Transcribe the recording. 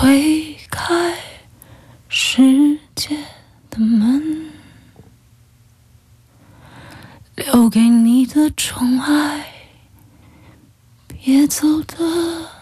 推开世界的门，留给你的宠爱，别走的